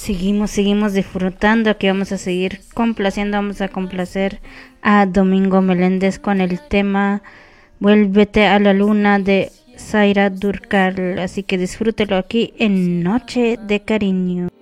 Seguimos disfrutando. Aquí vamos a seguir complaciendo. Vamos a complacer a Domingo Meléndez con el tema Vuélvete a la Luna de Zaira Durcal. Así que disfrútelo aquí en Noche de Cariño.